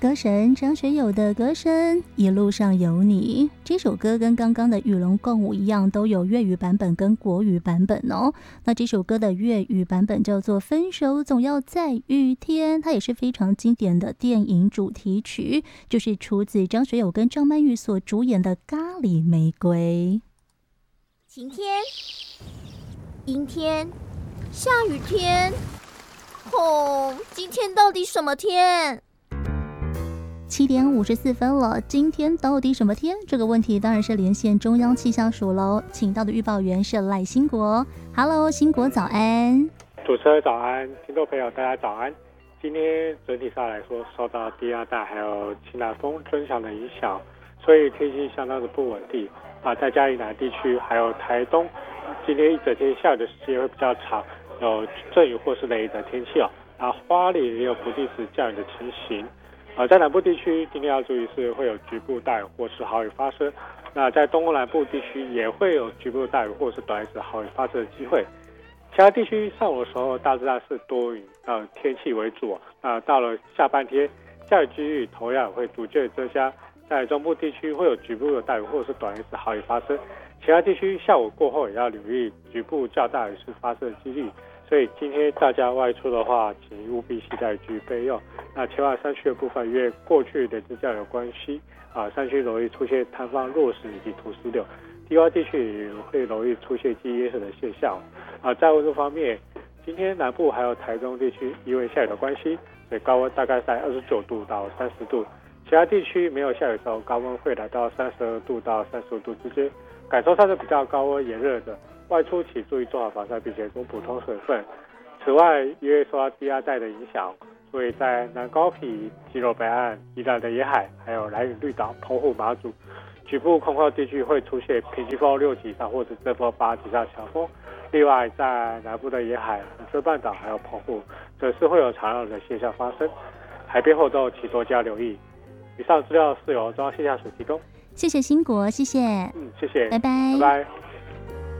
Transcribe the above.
歌神张学友的歌声一路上有你，这首歌跟刚刚的与龙共舞一样，都有粤语版本跟国语版本哦。那这首歌的粤语版本叫做分手总要在雨天，它也是非常经典的电影主题曲，就是出自张学友跟张曼玉所主演的咖喱玫瑰。 晴天，阴天，下雨天，今天到底什么天 7点54分了，今天到底什么天？这个问题当然是连线中央气象署喽，请到的预报员是赖兴国。Hello， 兴国早安。 主持人早安，听众朋友大家早安。今天整体上来说，受到低压带还有西南风增强的影响，所以天气相当的不稳定啊。在嘉义南地区还有台东，今天一整天下雨的时间会比较长，有阵雨或是雷雨的天气哦。啊，花莲也有不定时降雨的情形。在南部地区，今天要注意是会有局部大雨或是豪雨发生。那在东欧南部地区也会有局部大雨或是短时豪雨发生的机会。其他地区上午的时候大致上是多云天气为主。到了下半天，降雨几率同样会逐渐增加。在中部地区会有局部的大雨或是短时豪雨发生。其他地区下午过后也要留意局部较大雨势发生的几率。所以今天大家外出的话，请务必携带雨具备用。那前往山区的部分，因为过去的增降有关系山区容易出现塌方、落石以及土石流，低洼地区也会容易出现积淹水的现象。在温度方面，今天南部还有台中地区因为下雨的关系，所以高温大概在29度到30度。其他地区没有下雨的时候，高温会来到32度到35度之间，感受上是比较高温炎热的。外出请注意做好防晒，并且多补充水分。此外，因为受到低压带的影响，所以在南高屏、基隆北岸、宜兰的沿海，还有兰屿绿岛、澎湖、马祖局部空旷地区会出现平均风6级以上或者阵风8级以上强风。另外，在南部的沿海、恒春半岛还有澎湖，则是会有长浪的现象发生。海边活动请多加留意。以上资料是由中央气象署提供。 谢谢兴国，谢谢。 谢谢， 拜拜。 拜拜。